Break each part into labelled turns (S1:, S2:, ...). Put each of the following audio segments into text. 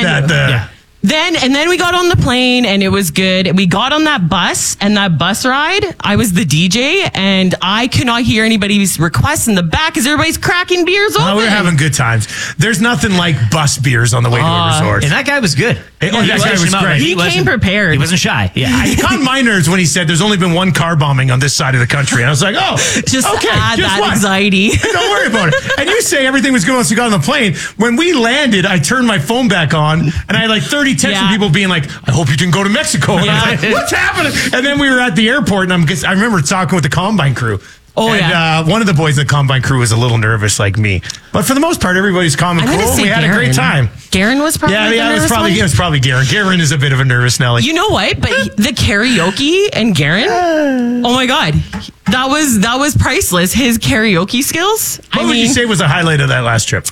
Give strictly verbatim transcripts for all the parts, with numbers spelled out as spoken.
S1: that. The,
S2: yeah.
S3: Then and then we got on the plane and it was good. We got on that bus and that bus ride, I was the D J and I could not hear anybody's requests in the back because everybody's cracking beers open.
S1: Oh, we were having good times. There's nothing like bus beers on the way to a
S3: Uh,
S1: resort.
S2: And that guy was good.
S1: Hey, oh,
S2: Yeah,
S1: that guy was
S2: wasn't-
S1: great.
S3: He came
S2: wasn't-
S3: prepared.
S2: He wasn't shy. Yeah.
S1: He caught my nerves when he said there's only been one car bombing on this side of the country. And I was like, oh,
S3: Just
S1: okay,
S3: add
S1: just
S3: that
S1: one.
S3: anxiety.
S1: Don't worry about it. And you say everything was good once we got on the plane. When we landed, I turned my phone back on and I had like thirty texts
S3: Yeah.
S1: from people being like, I hope you didn't go to Mexico. And I was
S3: Yeah.
S1: like, what's happening? And then we were at the airport and I'm I remember talking with the Combine crew.
S3: Oh,
S1: and,
S3: yeah.
S1: uh, one of the boys in the Combine crew was a little nervous like me. But for the most part, everybody's calm and
S3: I'm gonna
S1: cool.
S3: say
S1: We had a great
S3: Garen.
S1: time.
S3: Garen was probably
S1: Yeah,
S3: the
S1: yeah, it was
S3: nervous
S1: probably
S3: one.
S1: it was probably Garen. Garen is a bit of a nervous Nelly.
S3: You know what? But the karaoke and Garen, oh my God, that was that was priceless. His karaoke skills.
S1: what
S3: I
S1: would
S3: mean,
S1: you say was the highlight of that last trip?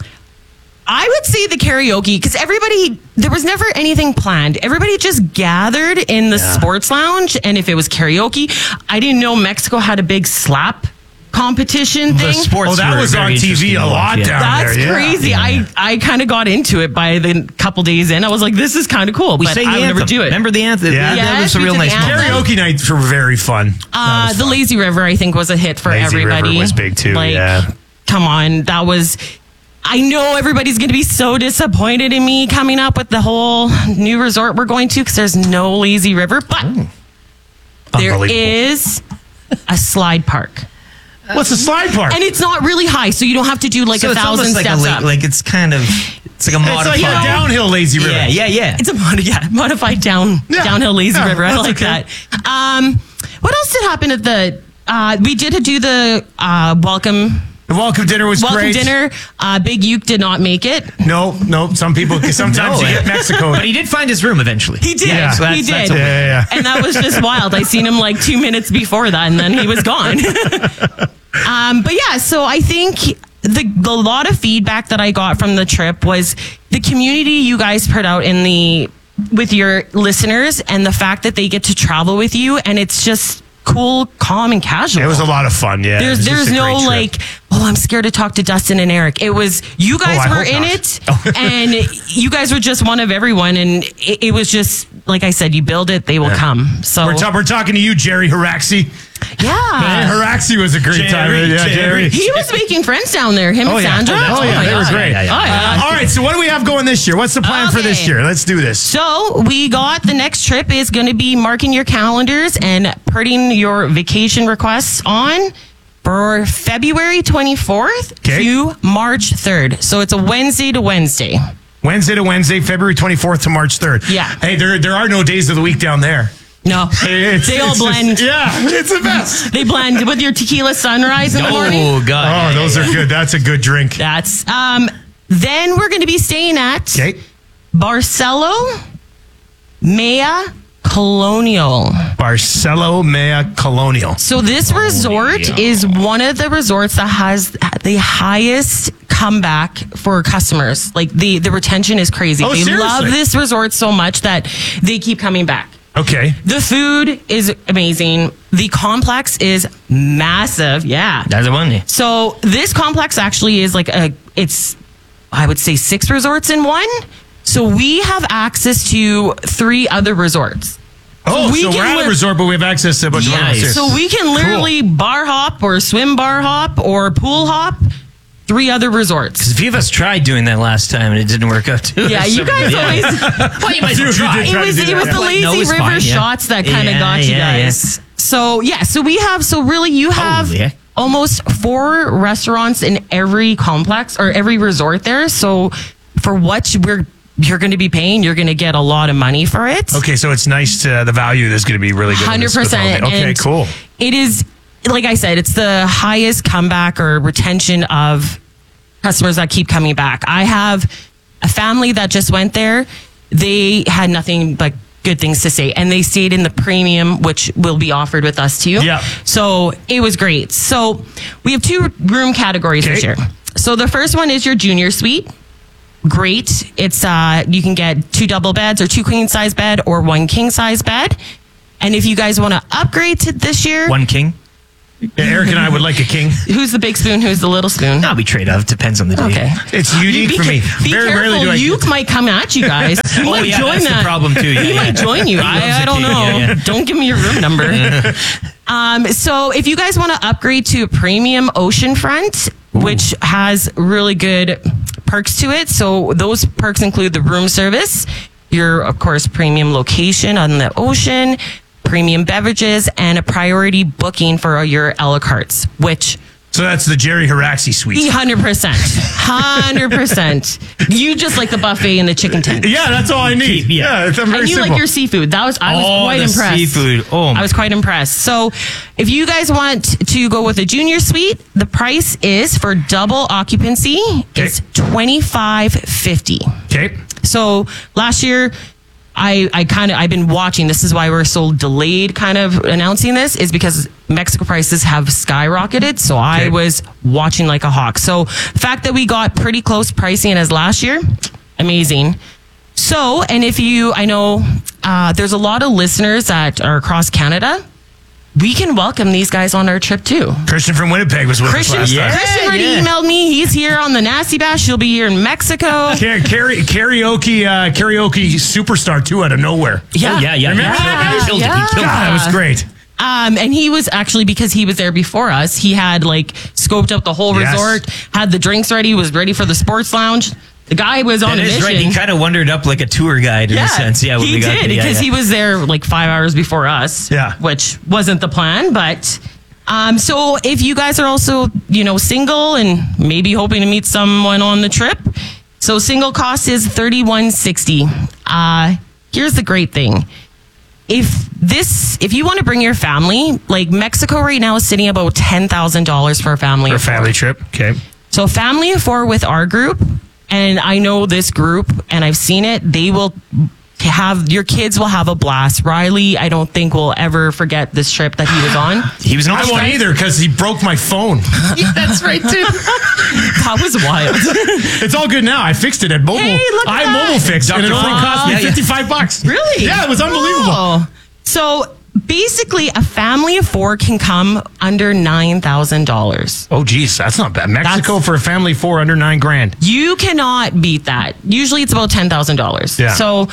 S3: I would say the karaoke because everybody, there was never anything planned. Everybody just gathered in the sports lounge. And if it was karaoke, I didn't know Mexico had a big slap competition
S2: The
S3: thing.
S2: sports
S1: Oh, that
S2: were
S1: was
S2: very
S1: on T V
S2: interesting
S1: a
S2: to
S1: lot
S2: watch, yeah.
S1: down
S3: That's
S1: there. Yeah.
S3: crazy.
S2: Yeah.
S3: I, I kind of got into it by the couple days in. I was like, this is kind of cool.
S2: We
S3: but
S2: sang
S3: I
S2: the
S3: would
S2: anthem.
S3: never do it.
S2: Remember the anthem?
S1: Yeah.
S2: That
S3: Yes,
S2: was a
S3: we
S2: real
S3: did the
S2: nice
S3: anthem.
S2: moment.
S1: Karaoke nights were very fun. That
S3: Uh,
S1: was
S3: the
S1: fun.
S3: Lazy River, I think, was a hit for
S1: Lazy River
S3: everybody.
S1: was big too,
S3: Like,
S1: yeah.
S3: come on, that was. I know everybody's going to be so disappointed in me coming up with the whole new resort we're going to because there's no Lazy River, but there
S1: Unbelievable.
S3: is a slide park,
S1: What's the slide park?
S3: and it's not really high, so you don't have to do like
S2: So
S3: a
S2: it's
S3: thousand
S2: almost like a
S3: steps
S2: lake,
S3: up.
S2: like it's kind of it's like a
S1: It's
S2: modified.
S1: like a downhill lazy river.
S2: yeah, yeah, yeah.
S3: It's a mod- yeah, modified down
S1: Yeah.
S3: downhill lazy
S1: Yeah,
S3: river. I
S1: that's
S3: like
S1: okay.
S3: that. Um, what else did happen at the? Uh, we did do the uh, welcome
S1: The welcome dinner was
S3: welcome
S1: great.
S3: dinner. Uh, Big Uke did not make it.
S1: No, no. Some people, sometimes
S2: No,
S1: you
S2: yeah.
S1: get Mexico.
S2: But he did find his room eventually.
S3: He did.
S1: Yeah.
S2: So that's-
S3: he
S2: that's
S3: did.
S2: a win.
S1: Yeah, yeah, yeah.
S3: And that was just wild. I seen him like two minutes before that, and then he was gone. um, but yeah, so I think the the lot of feedback that I got from the trip was the community you guys put out in the with your listeners, and the fact that they get to travel with you, and it's just cool, calm, and casual.
S1: It was a lot of fun. Yeah. It
S3: There's
S1: was just
S3: there's
S1: a
S3: no
S1: great trip.
S3: like, oh, I'm scared to talk to Dustin and Eric. It was you guys
S1: Oh, I
S3: were
S1: hope
S3: in
S1: not.
S3: it, and you guys were just one of everyone, and it, it was just like I said, you build it, they will come. So
S1: We're, ta- we're talking to you, Jerry Haraxi.
S3: yeah,
S1: Haraxi was a great time.
S2: Jerry,
S1: Yeah,
S2: Jerry.
S3: he was making friends down there. Him
S1: Oh,
S3: and
S1: yeah.
S3: Sandra.
S1: Oh, that's- oh, yeah,
S3: my
S1: they were
S3: God.
S1: great.
S2: Yeah, yeah,
S3: Oh,
S2: yeah.
S3: yeah.
S1: All right, so what do we have going this year? What's the plan for this
S3: Okay.
S1: year? Let's do this.
S3: So we got the next trip is going to be marking your calendars and putting your vacation requests on for February twenty-fourth
S1: Okay.
S3: to March third. So it's a Wednesday to Wednesday.
S1: Wednesday to Wednesday, February twenty-fourth to March third.
S3: Yeah.
S1: Hey, there there are no days of the week down there.
S3: No,
S1: It's-
S3: they all
S1: it's just-
S3: blend.
S1: yeah, it's the best.
S3: They blend with your tequila sunrise in the morning.
S2: Oh god.
S1: Oh, those are good. That's a good drink.
S3: That's um. Then we're going to be staying at
S1: Okay.
S3: Barcelo Maya Colonial.
S1: Barcelo Maya Colonial.
S3: So this resort is one of the resorts that has the highest comeback for customers. Like the the retention is crazy.
S1: Oh,
S3: they
S1: seriously?
S3: love this resort so much that they keep coming back.
S1: Okay.
S3: The food is amazing. The complex is massive. Yeah.
S2: That's a one.
S3: So this complex actually is like a, it's, I would say six resorts in one. So we have access to three other resorts.
S1: Oh,
S3: we
S1: so
S3: can
S1: we're at
S3: li-
S1: a resort, but we have access to a bunch of
S3: Yeah,
S1: others here.
S3: so we can literally bar hop or swim bar hop or pool hop three other resorts.
S2: A few of us tried doing that last time and it didn't work out too.
S3: Yeah, you guys always.
S2: Well, you might as well
S1: Few of you
S2: try.
S1: did
S3: It
S1: try to
S3: was
S1: do
S3: it
S1: that,
S3: was
S1: yeah.
S3: the
S2: Like,
S3: lazy
S2: no, it's
S3: river
S2: fine, yeah.
S3: shots that kind of
S2: Yeah,
S3: got you
S2: yeah,
S3: guys. So yeah, so we have so really you have
S2: Holy heck.
S3: almost four restaurants in every complex or every resort there. So for what we're you're going to be paying, you're going to get a lot of money for it.
S1: Okay, so it's nice to, the value is going to be really good. on
S3: Hundred
S1: this- with all
S3: percent.
S1: the- Okay, cool.
S3: It is, like I said, it's the highest comeback or retention of customers that keep coming back. I have a family that just went there. They had nothing but good things to say, and they stayed in the premium, which will be offered with us too.
S1: Yeah.
S3: So it was great. So we have two room categories this
S1: Okay.
S3: year. So the first one is your junior suite. Great. It's uh you can get two double beds or two queen size bed or one king size bed. And if you guys want to upgrade to this year,
S2: One king.
S1: Yeah, Eric and I would like a king.
S3: Who's the big spoon? Who's the little spoon?
S2: I'll be trade off. Depends on the day.
S3: Okay.
S1: It's unique
S3: Be
S1: for me.
S3: ca- Be
S1: Very
S3: careful.
S1: rarely do I
S3: Uke might come at you guys. He
S2: Oh,
S3: might
S2: yeah,
S3: join
S2: that's the
S3: that.
S2: problem, too. Yeah,
S3: he
S2: yeah.
S3: might join you.
S2: loves
S3: I, I
S2: a
S3: don't
S2: king.
S3: know.
S2: Yeah, yeah.
S3: Don't give me your room number. um, so if you guys want to upgrade to a premium oceanfront, which has really good perks to it. So those perks include the room service, your, of course, premium location on the ocean, premium beverages, and a priority booking for your a la cartes, which
S1: So that's the Jerry Haraxi suite.
S3: one hundred percent. one hundred percent. You just like the buffet and the chicken tent.
S1: Yeah, that's all I need.
S2: Yeah.
S1: Yeah, it's I'm very
S3: And you
S1: simple.
S3: like your seafood. That was I was
S2: Oh,
S3: quite
S2: the
S3: impressed.
S2: seafood. Oh,
S3: I was quite impressed. So, if you guys want to go with a junior suite, the price is for double occupancy is twenty-five fifty.
S1: Okay.
S3: So last year, I, I kind of I've been watching. This is why we're so delayed, kind of announcing this, is because Mexico prices have skyrocketed. So I
S1: Okay.
S3: was watching like a hawk. So the fact that we got pretty close pricing as last year, amazing. So, and if you, I know uh, there's a lot of listeners that are across Canada. We can welcome these guys on our trip too.
S1: Christian from Winnipeg was with
S3: Christian,
S1: us last
S2: Yeah.
S1: time.
S3: Christian already
S2: yeah.
S3: emailed me. He's here on the Nasty Bash. He'll be here in Mexico.
S1: Ka- kara- karaoke, uh, karaoke superstar too out of nowhere.
S3: Yeah,
S2: Oh, yeah, yeah.
S1: Remember
S2: He
S1: that?
S2: killed, he killed it. He
S3: Yeah.
S2: killed
S1: God, that was great.
S3: Um, and he was actually, because he was there before us, he had like scoped out the whole
S1: Yes.
S3: resort, had the drinks ready, was ready for the sports lounge. The guy was on
S2: That
S3: a
S2: is
S3: mission.
S2: right. He kind of wandered up like a tour guide in a sense. Yeah, when
S3: he
S2: we got
S3: did
S2: there. Yeah,
S3: because
S2: yeah.
S3: he was there like five hours before us.
S1: Yeah.
S3: which wasn't the plan, but. Um, so if you guys are also, you know, single and maybe hoping to meet someone on the trip, so single cost is thirty-one sixty. Uh, here's the great thing. If this, if you want to bring your family, like Mexico right now is sitting about ten thousand dollars for a family.
S1: For a
S3: of four.
S1: family trip. Okay.
S3: So a family of four with our group, and I know this group, and I've seen it. They will have your kids will have a blast. Riley, I don't think will ever forget this trip that he was on.
S2: He was
S1: I
S2: not
S1: won't either because he broke my phone.
S3: That's right too. That was wild.
S1: It's all good now. I fixed it at mobile.
S3: Hey, look at
S1: I
S3: that.
S1: mobile fixed, and it only
S3: Doctor
S1: cost me
S2: Yeah, yeah.
S1: fifty-five bucks.
S3: Really?
S1: Yeah, it was unbelievable.
S3: Oh. So basically, a family of four can come under nine thousand dollars.
S1: Oh, geez, that's not bad. Mexico
S3: That's-
S1: for a family four under nine grand.
S3: You cannot beat that. Usually, it's about ten thousand dollars.
S1: Yeah.
S3: So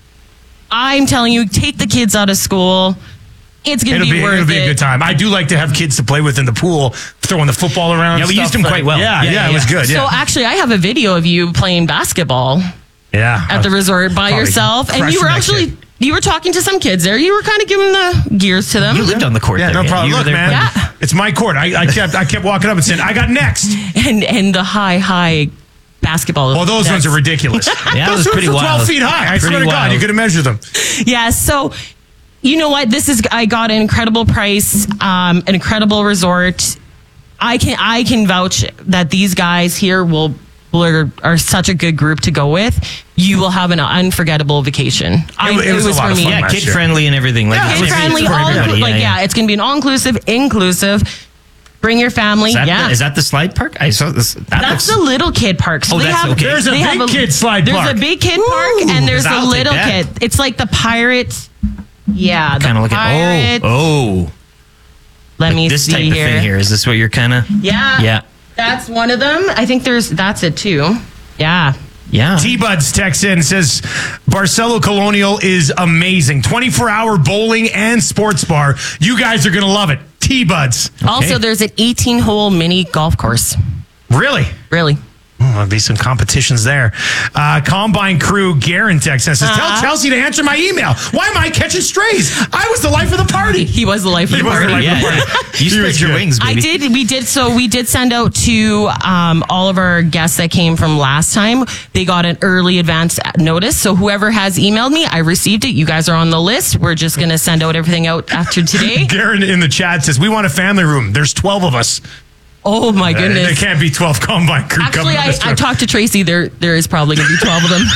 S3: I'm telling you, take the kids out of school. It's gonna
S1: It'll
S3: be,
S1: be,
S3: worth
S1: it'll be
S3: it.
S1: a good time. I do like to have kids to play with in the pool, throwing the football around.
S2: Yeah,
S1: and
S2: we
S1: stuff.
S2: used them quite well.
S1: Yeah, yeah,
S2: Yeah,
S1: it
S2: yeah,
S1: was
S2: yeah.
S1: good.
S3: So
S1: Yeah,
S3: actually, I have a video of you playing basketball
S1: yeah.
S3: at the resort by
S1: Probably
S3: yourself, and you
S1: crushing
S3: were
S1: that
S3: actually
S1: kid.
S3: you were talking to some kids there. You were kind of giving the gears to them.
S2: You lived on the court
S1: Yeah,
S2: there.
S1: no problem.
S2: You were
S1: Look,
S2: there
S1: man,
S2: for-
S3: Yeah.
S1: it's my court. I, I kept I kept walking up and saying, "I got next."
S3: and and the high high basketball.
S1: Well, those
S3: nets.
S1: ones are ridiculous.
S2: Yeah, it
S1: those
S2: was
S1: ones
S2: pretty
S1: are twelve
S2: wild.
S1: feet high. I
S2: Pretty
S1: swear to God,
S2: wild.
S1: you could have measured them.
S3: Yeah, so you know what? This is I got an incredible price, um, an incredible resort. I can I can vouch that these guys here will, will are, are such a good group to go with. You will have an unforgettable vacation. I,
S1: wa- it was a lot
S3: for
S1: of
S3: me.
S1: fun
S2: Yeah,
S1: last
S2: kid
S1: year.
S2: friendly and everything. Like
S1: Yeah,
S2: it
S3: Kid
S2: was
S3: friendly,
S2: for
S3: all
S2: everybody.
S3: like yeah, it's gonna be an all inclusive, inclusive. Bring your family.
S2: Is that,
S3: yeah,
S2: the, is that the slide park? I saw this. That
S3: that's
S2: looks,
S3: the little kid park. So
S2: Oh,
S3: they
S2: that's
S3: have,
S2: okay.
S1: There's a
S3: they
S1: big
S3: have
S1: kid slide
S3: there's
S1: park.
S3: a big kid park and there's
S2: I'll
S3: a
S2: take
S3: little
S2: that.
S3: kid. It's like the pirate. Yeah, the
S2: kind of looking.
S3: pirate.
S2: Oh, oh.
S3: Let me
S2: This
S3: see
S2: type of
S3: here.
S2: thing here. Is this what you're kind of?
S3: Yeah.
S2: Yeah.
S3: That's one of them. I think there's that's it too. Yeah.
S2: Yeah.
S1: T-Buds texts in, says Barcelo Colonial is amazing. twenty-four hour bowling and sports bar. You guys are going to love it. T-Buds.
S3: Also, there's an eighteen hole mini golf course.
S1: Really?
S3: Really.
S1: Oh, there'll be some competitions there. Uh, Combine Crew, Garen texts and says,
S3: Uh-huh.
S1: tell Chelsea to answer my email. Why am I catching strays? I was the life of the party.
S3: He was the life of
S1: He
S3: the
S1: was the
S3: party.
S1: life of the
S2: Yeah.
S1: party.
S2: You
S1: He was
S2: spread your
S1: good.
S2: wings,
S3: I
S2: baby.
S3: did. We did. So we did send out to um, all of our guests that came from last time. They got an early advance notice. So whoever has emailed me, I received it. You guys are on the list. We're just going to send out everything out after today.
S1: Garen in the chat says, we want a family room. There's twelve of us.
S3: Oh my
S1: Uh, There
S3: goodness.
S1: can't be twelve Combine Crew
S3: Actually,
S1: coming on
S3: I,
S1: this
S3: I
S1: trip.
S3: talked to Tracy. There, there is probably going to be twelve of them.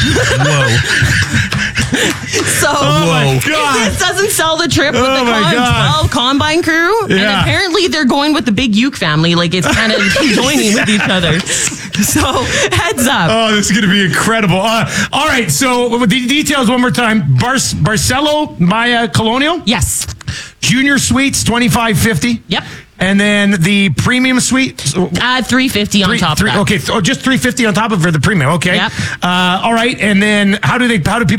S2: Whoa.
S3: So
S1: Oh my
S3: if
S1: God.
S3: this doesn't sell the trip with
S1: Oh
S3: the
S1: my
S3: con-
S1: God.
S3: twelve Combine Crew, and
S1: Yeah.
S3: apparently they're going with the big Uke family. Like it's kind of joining with each other. So heads up.
S1: Oh, this is going to be incredible. Uh, all right, so with the details one more time. Bar- Barcelo Maya Colonial,
S3: Yes.
S1: Junior Suites, twenty-five fifty.
S3: Yep.
S1: And then the premium suite.
S3: Add three fifty on
S1: Three,
S3: top
S1: three,
S3: of that.
S1: okay, th- oh, just three fifty on top of for the premium. Okay,
S3: Yep.
S1: uh, all right. And then how do they? How do people